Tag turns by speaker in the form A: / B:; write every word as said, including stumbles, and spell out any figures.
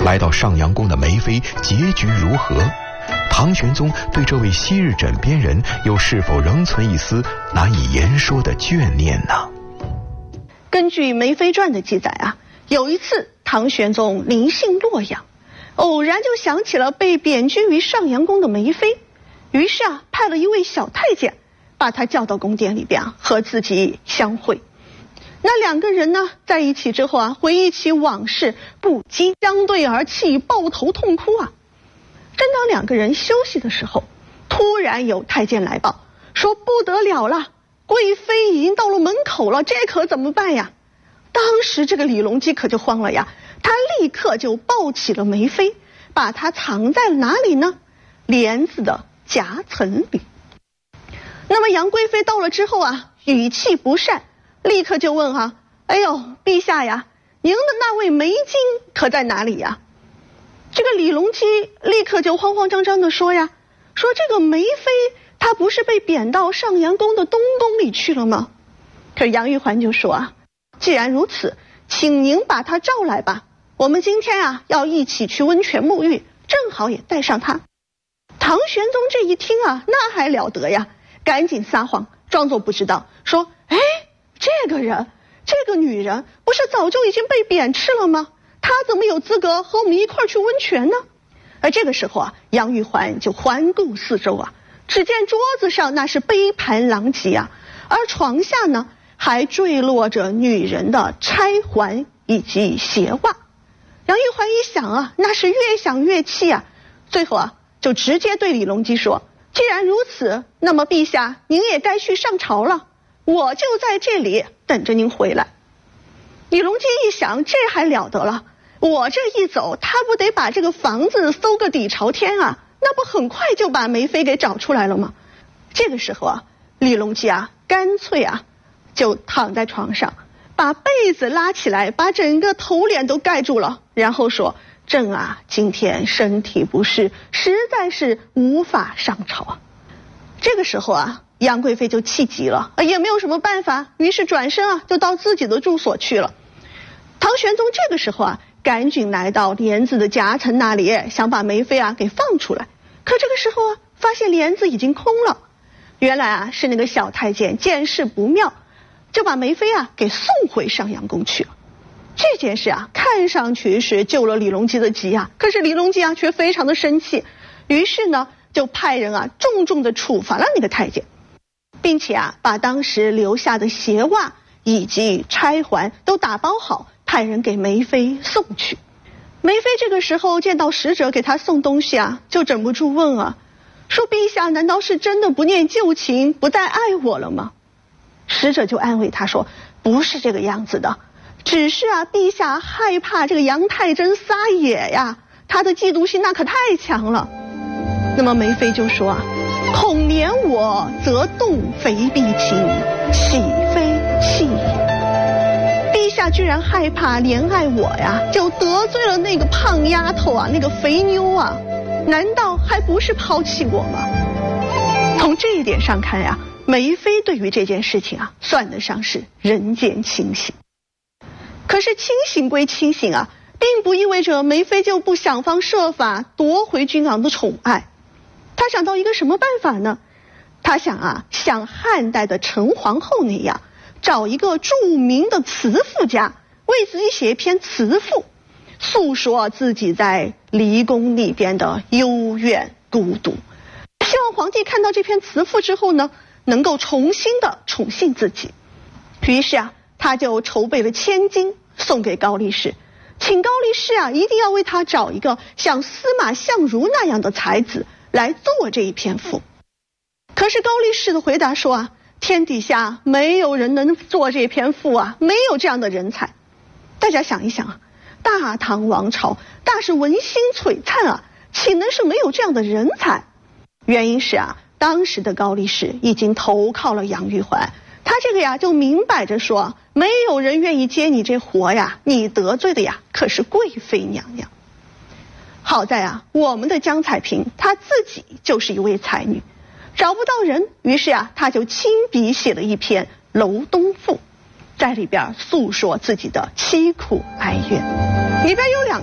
A: 来到上阳宫的梅妃结局如何？唐玄宗对这位昔日枕边人又是否仍存一丝难以言说的眷念呢？
B: 根据《梅妃传》的记载啊，有一次唐玄宗临幸洛阳，偶然就想起了被贬居于上阳宫的梅妃，于是啊派了一位小太监把她叫到宫殿里边啊，和自己相会。那两个人呢在一起之后啊，回忆起往事，不禁相对而泣，抱头痛哭啊。正当两个人休息的时候，突然有太监来报说不得了了，贵妃已经到了门口了，这可怎么办呀？当时这个李隆基可就慌了呀，他立刻就抱起了梅妃，把她藏在了哪里呢？帘子的夹层里。那么杨贵妃到了之后啊，语气不善，立刻就问啊，哎呦，陛下呀，您的那位梅金可在哪里呀？这个李隆基立刻就慌慌张张地说呀，说这个梅妃她不是被贬到上阳宫的东宫里去了吗？可是杨玉环就说啊，既然如此，请您把她召来吧，我们今天啊要一起去温泉沐浴，正好也带上她。唐玄宗这一听啊，那还了得呀，赶紧撒谎，装作不知道，说哎，这个人这个女人不是早就已经被贬斥了吗？她怎么有资格和我们一块去温泉呢？而这个时候啊，杨玉环就环顾四周啊，只见桌子上那是杯盘狼藉啊，而床下呢还坠落着女人的钗环以及鞋袜。杨玉环一想啊，那是越想越气啊，最后啊就直接对李隆基说，既然如此，那么陛下您也该去上朝了，我就在这里等着您回来。李隆基一想，这还了得了，我这一走，他不得把这个房子搜个底朝天啊，那不很快就把梅妃给找出来了吗？这个时候啊，李隆基啊干脆啊就躺在床上，把被子拉起来，把整个头脸都盖住了，然后说，朕啊今天身体不适，实在是无法上朝啊。这个时候啊，杨贵妃就气急了，也没有什么办法，于是转身啊就到自己的住所去了。唐玄宗这个时候啊赶紧来到帘子的夹层那里，想把梅妃啊给放出来，可这个时候啊发现帘子已经空了。原来啊是那个小太监见势不妙，就把梅妃啊给送回上阳宫去了。这件事啊看上去是救了李隆基的急啊，可是李隆基啊却非常的生气，于是呢就派人啊重重的处罚了那个太监，并且啊把当时留下的鞋袜以及钗环都打包好，派人给梅妃送去。梅妃这个时候见到使者给她送东西啊，就忍不住问啊，说陛下难道是真的不念旧情，不再爱我了吗？使者就安慰她说，不是这个样子的，只是啊陛下害怕这个杨太真撒野呀，她的嫉妒心那可太强了。那么梅妃就说啊，恐怜我则动非必情，岂非弃也。陛下居然害怕怜爱我呀，就得罪了那个胖丫头啊，那个肥妞啊，难道还不是抛弃我吗？从这一点上看呀，梅妃对于这件事情啊算得上是人间清醒。可是清醒归清醒啊，并不意味着梅妃就不想方设法夺回君王的宠爱。她想到一个什么办法呢？她想啊像汉代的陈皇后那样，找一个著名的词赋家，为自己写一篇词赋，诉说自己在离宫里边的幽怨孤独，希望皇帝看到这篇词赋之后呢，能够重新的宠幸自己。于是啊，他就筹备了千金送给高力士，请高力士啊一定要为他找一个像司马相如那样的才子来做这一篇赋。可是高力士的回答说啊，天底下没有人能做这篇赋啊，没有这样的人才。大家想一想啊，大唐王朝大是文心璀璨啊，岂能是没有这样的人才？原因是啊，当时的高力士已经投靠了杨玉环，他这个呀就明摆着说，没有人愿意接你这活呀，你得罪的呀可是贵妃娘娘。好在啊，我们的江彩萍她自己就是一位才女，找不到人，于是啊，他就亲笔写了一篇《楼东赋》，在里边诉说自己的凄苦哀怨。里边有两